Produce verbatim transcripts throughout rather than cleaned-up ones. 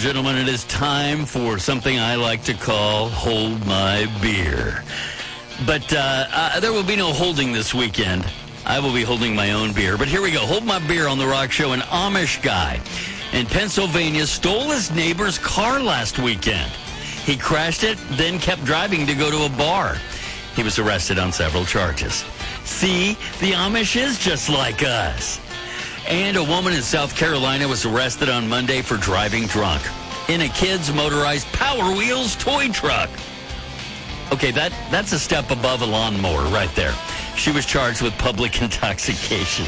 gentlemen, it is time for something I like to call Hold My Beer. But uh, uh, there will be no holding this weekend. I will be holding my own beer. But here we go. Hold My Beer on The Rock Show. An Amish guy in Pennsylvania stole his neighbor's car last weekend. He crashed it, then kept driving to go to a bar. He was arrested on several charges. See, the Amish is just like us. And a woman in South Carolina was arrested on Monday for driving drunk in a kid's motorized Power Wheels toy truck. Okay, that, that's a step above a lawnmower right there. She was charged with public intoxication.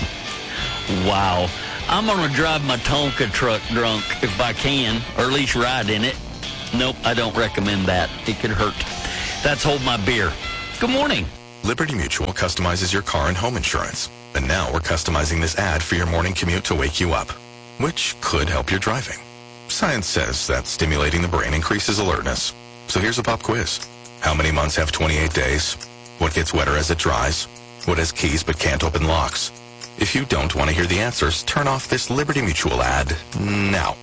Wow. I'm going to drive my Tonka truck drunk if I can, or at least ride in it. Nope, I don't recommend that. It could hurt. That's Hold My Beer. Good morning. Liberty Mutual customizes your car and home insurance. And now we're customizing this ad for your morning commute to wake you up, which could help your driving. Science says that stimulating the brain increases alertness. So here's a pop quiz. How many months have twenty-eight days? What gets wetter as it dries? What has keys but can't open locks? If you don't want to hear the answers, turn off this Liberty Mutual ad now.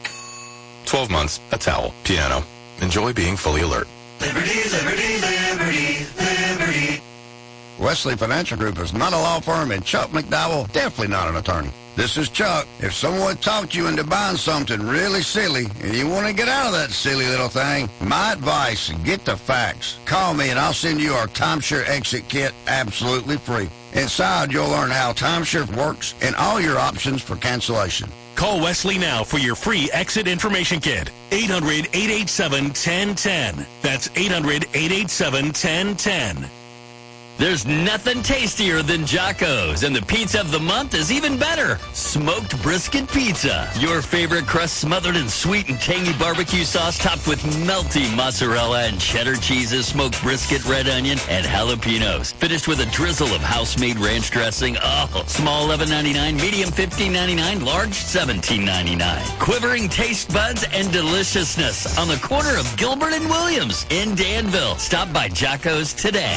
twelve months, a towel, piano. Enjoy being fully alert. Liberty, liberty, liberty, liberty. Wesley Financial Group is not a law firm, and Chuck McDowell, definitely not an attorney. This is Chuck. If someone talked you into buying something really silly and you want to get out of that silly little thing, my advice, get the facts. Call me and I'll send you our timeshare exit kit absolutely free. Inside, you'll learn how timeshare works and all your options for cancellation. Call Wesley now for your free exit information kit. eight hundred, eight eight seven, one zero one zero. That's eight hundred, eight eight seven, one zero one zero. There's nothing tastier than Jocko's, and the pizza of the month is even better. Smoked brisket pizza. Your favorite crust smothered in sweet and tangy barbecue sauce topped with melty mozzarella and cheddar cheeses, smoked brisket, red onion, and jalapenos. Finished with a drizzle of house-made ranch dressing. Oh, small eleven ninety-nine, medium fifteen ninety-nine, large seventeen ninety-nine. Quivering taste buds and deliciousness on the corner of Gilbert and Williams in Danville. Stop by Jocko's today.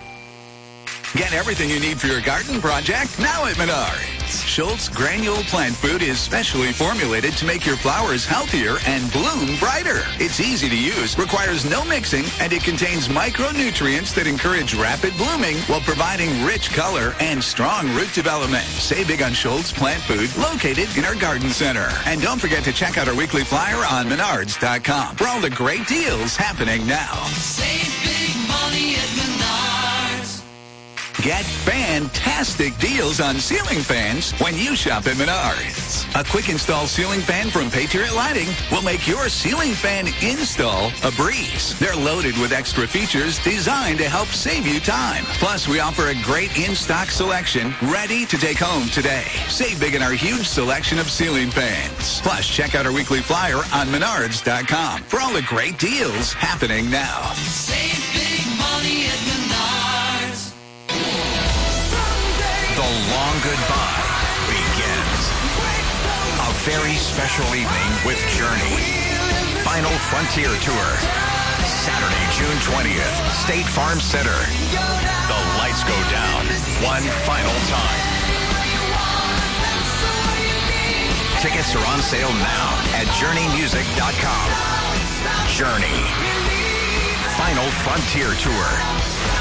Get everything you need for your garden project now at Menards. Schultz Granule Plant Food is specially formulated to make your flowers healthier and bloom brighter. It's easy to use, requires no mixing, and it contains micronutrients that encourage rapid blooming while providing rich color and strong root development. Save big on Schultz Plant Food, located in our garden center. And don't forget to check out our weekly flyer on menards dot com for all the great deals happening now. Save big money at Menards. Get fantastic deals on ceiling fans when you shop at Menards. A quick install ceiling fan from Patriot Lighting will make your ceiling fan install a breeze. They're loaded with extra features designed to help save you time. Plus, we offer a great in-stock selection ready to take home today. Save big in our huge selection of ceiling fans. Plus, check out our weekly flyer on menards dot com for all the great deals happening now. Save big money at Menards. The long goodbye begins. A very special evening with Journey. Final Frontier Tour. Saturday, June twentieth, State Farm Center. The lights go down one final time. Tickets are on sale now at journey music dot com. Journey. Final Frontier Tour.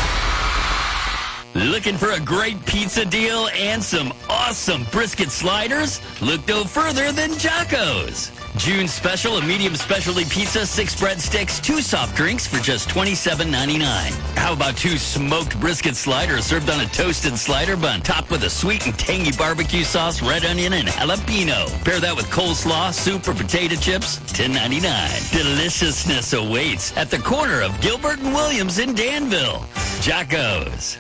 Looking for a great pizza deal and some awesome brisket sliders? Look no further than Jocko's. June special, a medium specialty pizza, six breadsticks, two soft drinks for just twenty-seven ninety-nine. How about two smoked brisket sliders served on a toasted slider bun, topped with a sweet and tangy barbecue sauce, red onion, and jalapeno. Pair that with coleslaw, soup, or potato chips, ten ninety-nine. Deliciousness awaits at the corner of Gilbert and Williams in Danville. Jocko's.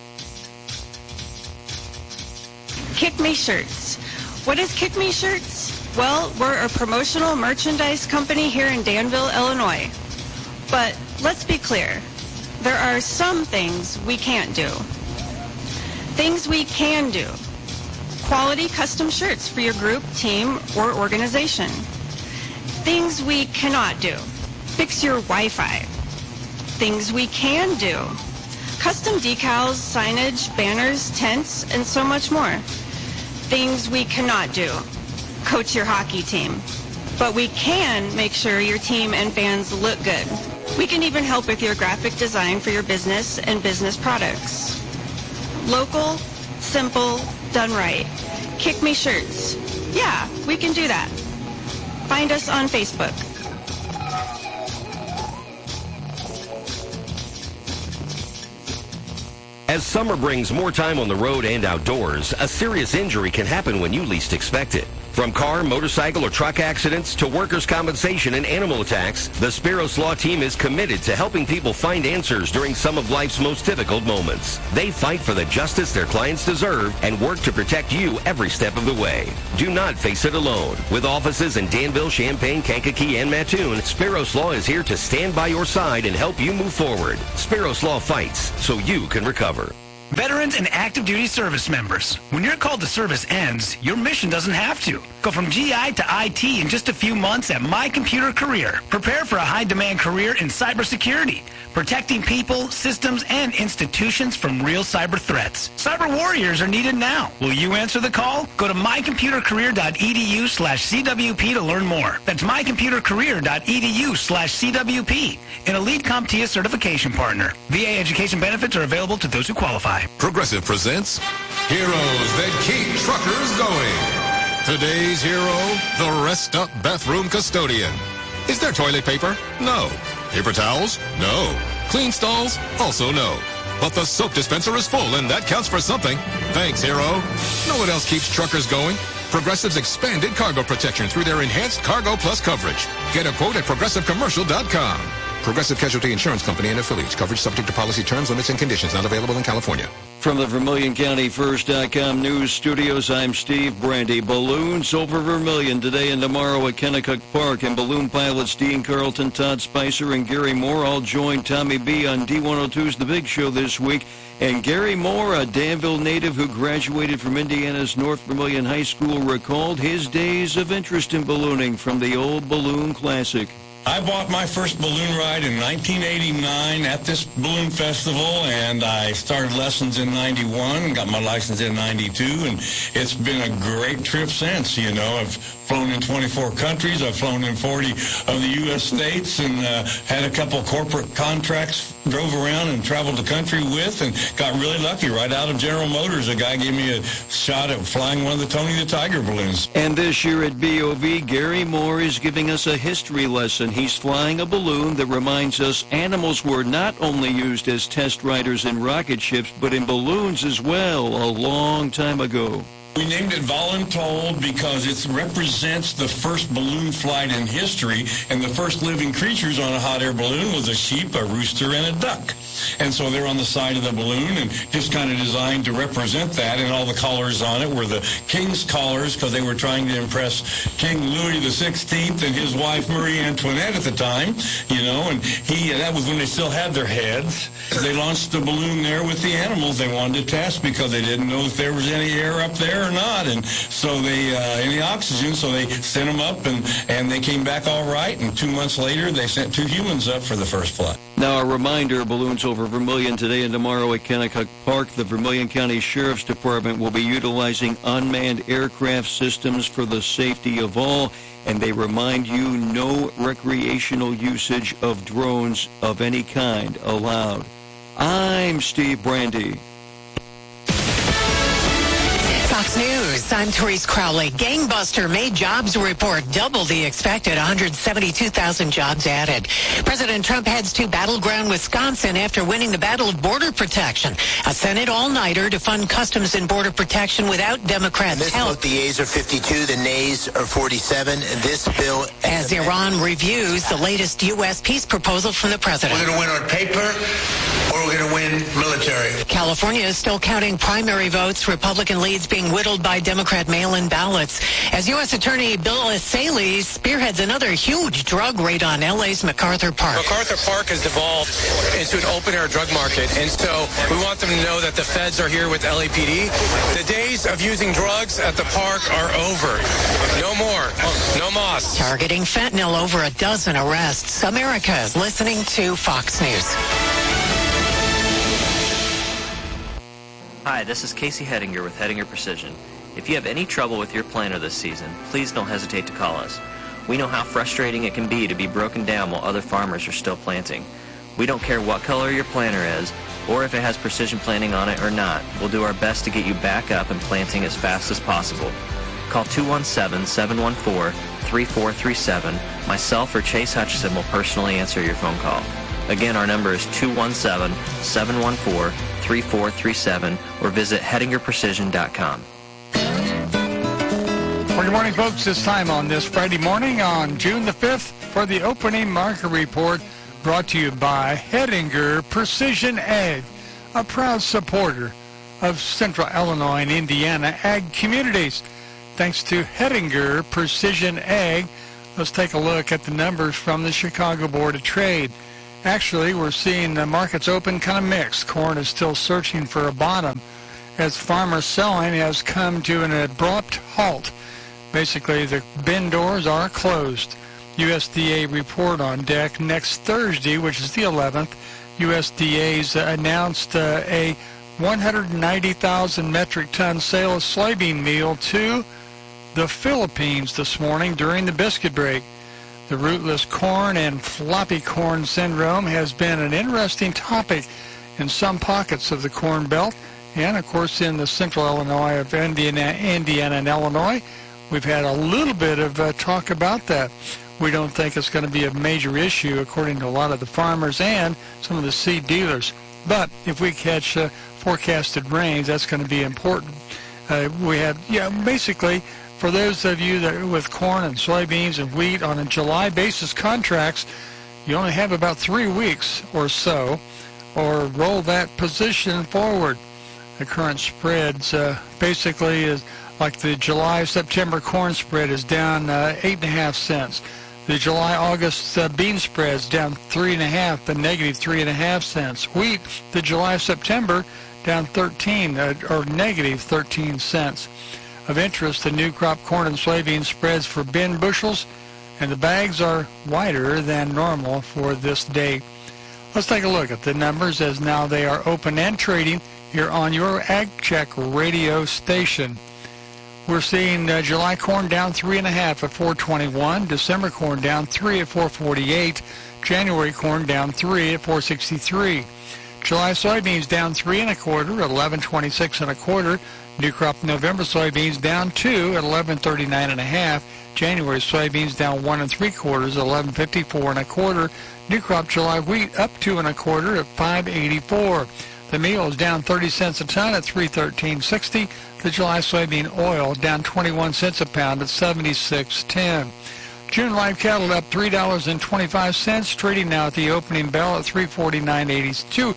Kick Me Shirts. What is Kick Me Shirts? Well, we're a promotional merchandise company here in Danville, Illinois. But let's be clear. There are some things we can't do. Things we can do. Quality custom shirts for your group, team, or organization. Things we cannot do. Fix your Wi-Fi. Things we can do. Custom decals, signage, banners, tents, and so much more. Things we cannot do. Coach your hockey team. But we can make sure your team and fans look good. We can even help with your graphic design for your business and business products. Local, simple, done right. Kick Me Shirts. Yeah, we can do that. Find us on Facebook. As summer brings more time on the road and outdoors, a serious injury can happen when you least expect it. From car, motorcycle, or truck accidents to workers' compensation and animal attacks, the Spiros Law Team is committed to helping people find answers during some of life's most difficult moments. They fight for the justice their clients deserve and work to protect you every step of the way. Do not face it alone. With offices in Danville, Champaign, Kankakee, and Mattoon, Spiros Law is here to stand by your side and help you move forward. Spiros Law fights so you can recover. Veterans and active duty service members, when your call to service ends, your mission doesn't have to. Go from G I to I T in just a few months at My Computer Career. Prepare for a high-demand career in cybersecurity, protecting people, systems, and institutions from real cyber threats. Cyber warriors are needed now. Will you answer the call? Go to mycomputercareer.edu slash CWP to learn more. That's mycomputercareer.edu slash CWP. An Elite CompTIA certification partner. V A education benefits are available to those who qualify. Progressive presents Heroes That Keep Truckers Going. Today's hero, the Rest Up Bathroom Custodian. Is there toilet paper? No. Paper towels? No. Clean stalls? Also no. But the soap dispenser is full, and that counts for something. Thanks, hero. Know what else keeps truckers going? Progressive's expanded cargo protection through their enhanced Cargo Plus coverage. Get a quote at progressive commercial dot com. Progressive Casualty Insurance Company and affiliates. Coverage subject to policy terms, limits, and conditions. Not available in California. From the Vermilion County First dot com news studios, I'm Steve Brandy. Balloons over Vermilion today and tomorrow at Kennecott Park. And balloon pilots Dean Carlton, Todd Spicer, and Gary Moore all joined Tommy B on D one oh two's The Big Show this week. And Gary Moore, a Danville native who graduated from Indiana's North Vermilion High School, recalled his days of interest in ballooning from the old Balloon Classic. I bought my first balloon ride in nineteen eighty-nine at this balloon festival, and I started lessons in ninety-one and got my license in ninety-two, and it's been a great trip since. You know, I've flown in twenty-four countries. I've flown in forty of the U S states and uh, had a couple corporate contracts, drove around and traveled the country with, and got really lucky. Right out of General Motors, a guy gave me a shot at flying one of the Tony the Tiger balloons. And this year at B O V, Gary Moore is giving us a history lesson. He's flying a balloon that reminds us animals were not only used as test riders in rocket ships, but in balloons as well a long time ago. We named it Voluntold because it represents the first balloon flight in history, and the first living creatures on a hot air balloon was a sheep, a rooster, and a duck. And so they're on the side of the balloon and just kind of designed to represent that, and all the collars on it were the king's collars because they were trying to impress King Louis the sixteenth and his wife Marie Antoinette at the time, you know, and he that was when they still had their heads. They launched the balloon there with the animals they wanted to test because they didn't know if there was any air up there or not, and so they uh, any oxygen, so they sent them up, and and they came back all right, and two months later they sent two humans up for the first flight. Now a reminder, balloons over Vermilion today and tomorrow at Kennecott Park. The Vermilion County Sheriff's Department will be utilizing unmanned aircraft systems for the safety of all, and they remind you no recreational usage of drones of any kind allowed. I'm Steve Brandy. Fox News, I'm Therese Crowley. Gangbuster May jobs report double the expected, one hundred seventy-two thousand jobs added. President Trump heads to battleground Wisconsin after winning the battle of border protection. A Senate all-nighter to fund Customs and Border Protection without Democrats' this help. Vote, the yeas are fifty-two, the nays are forty-seven. This bill... As Iran reviews the latest U S peace proposal from the president. We're going to win on paper, or we're going to win military. California is still counting primary votes. Republican leads being whittled by Democrat mail-in ballots. As U S Attorney Bill Essayli spearheads another huge drug raid on L A's MacArthur Park. MacArthur Park has devolved into an open-air drug market, and so we want them to know that the feds are here with L A P D. The days of using drugs at the park are over. No more. No mas. Targeting fentanyl, over a dozen arrests. America is listening to Fox News. Hi, this is Casey Hettinger with Hettinger Precision. If you have any trouble with your planter this season, please don't hesitate to call us. We know how frustrating it can be to be broken down while other farmers are still planting. We don't care what color your planter is, or if it has precision planting on it or not. We'll do our best to get you back up and planting as fast as possible. Call two one seven, seven one four, three four three seven. Myself or Chase Hutchison will personally answer your phone call. Again, our number is two one seven, seven one four, three four three seven or visit Hettinger Precision dot com. Well, good morning, folks. It's time on this Friday morning on June the fifth for the opening market report brought to you by Hettinger Precision Ag, a proud supporter of Central Illinois and Indiana ag communities. Thanks to Hettinger Precision Ag, let's take a look at the numbers from the Chicago Board of Trade. Actually, we're seeing the markets open kind of mixed. Corn is still searching for a bottom as farmer selling has come to an abrupt halt. Basically, the bin doors are closed. U S D A report on deck next Thursday, which is the eleventh. U S D A's announced uh, a one hundred ninety thousand metric ton sale of soybean meal to the Philippines this morning during the biscuit break. The rootless corn and floppy corn syndrome has been an interesting topic in some pockets of the Corn Belt and, of course, in the central Illinois of Indiana, Indiana and Illinois. We've had a little bit of uh, talk about that. We don't think it's going to be a major issue, according to a lot of the farmers and some of the seed dealers. But if we catch uh, forecasted rains, that's going to be important. Uh, we have, yeah, basically, for those of you that are with corn and soybeans and wheat on a July basis contracts, you only have about three weeks or so, or roll that position forward. The current spreads uh, basically is like the July-September corn spread is down uh, eight and a half cents. The July-August uh, bean spread is down three and a half, but negative three and a half cents. Wheat, the July-September down thirteen uh, or negative thirteen cents. Of interest, the new crop corn and soybean spreads for bin bushels, and the bags are wider than normal for this date. Let's take a look at the numbers as now they are open and trading here on your Ag Check radio station. We're seeing uh, July corn down three and a half at four twenty-one, December corn down three at four forty-eight, January corn down three at four sixty-three. July soybeans down three and a quarter at eleven twenty-six and a quarter. New crop November soybeans down two at eleven thirty-nine and a half. January soybeans down one and three quarters at eleven fifty-four and a quarter. New crop July wheat up two and a quarter at five eighty-four. The meal is down thirty cents a ton at three thirteen sixty. The July soybean oil down twenty-one cents a pound at seventy-six ten. June live cattle up three dollars and twenty-five cents, trading now at the opening bell at three forty-nine eighty-two,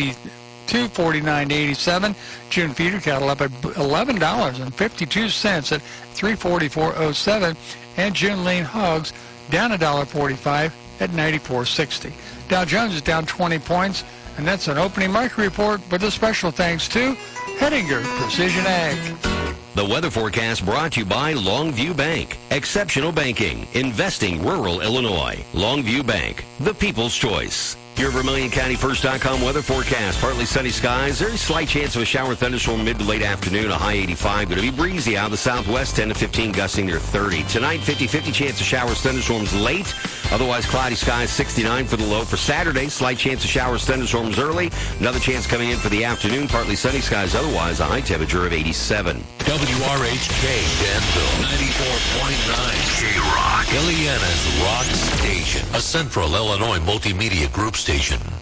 two forty-nine eighty-seven. June feeder cattle up at eleven dollars and fifty-two cents at three forty-four oh seven, and June lean hogs down one dollar forty-five at ninety-four sixty. Dow Jones is down twenty points, and that's an opening market report with a special thanks to Hettinger Precision Ag. The weather forecast brought to you by Longview Bank. Exceptional banking. Investing rural Illinois. Longview Bank. The people's choice. Your Vermilion County First dot com weather forecast. Partly sunny skies. Very slight chance of a shower thunderstorm mid to late afternoon. A high eighty-five. Going to be breezy out of the southwest. ten to fifteen gusting near thirty. Tonight, fifty fifty chance of showers, thunderstorms late. Otherwise, cloudy skies. sixty-nine for the low. For Saturday, slight chance of showers, thunderstorms early. Another chance coming in for the afternoon. Partly sunny skies. Otherwise, a high temperature of eighty-seven. W R H K Danville, ninety-four point nine K-Rock, Illinois' rock station, a Central Illinois multimedia group station.